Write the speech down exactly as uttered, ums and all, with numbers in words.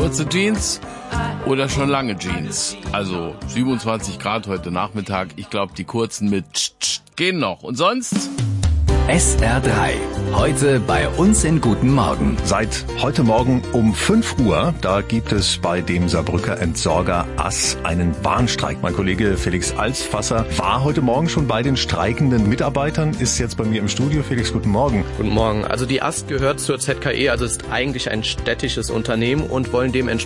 kurze Jeans oder schon lange Jeans? Also siebenundzwanzig Grad heute Nachmittag. Ich glaube, die kurzen mit tsch, tsch, gehen noch. Und sonst? S R drei. Heute bei uns in Guten Morgen. Seit heute Morgen um fünf Uhr, da gibt es bei dem Saarbrücker Entsorger Ass einen Warnstreik. Mein Kollege Felix Alsfasser war heute Morgen schon bei den streikenden Mitarbeitern, ist jetzt bei mir im Studio. Felix, guten Morgen. Guten Morgen. Also die Ass gehört zur Z K E, also ist eigentlich ein städtisches Unternehmen und wollen dementsprechend